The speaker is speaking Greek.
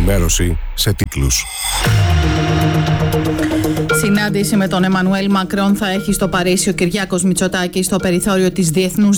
ενημέρωση σε τίτλους. Συνάντηση με τον Εμμανουέλ Μακρόν θα έχει στο Παρίσι ο Κυριάκος Μητσοτάκης στο περιθώριο της Διεθνούς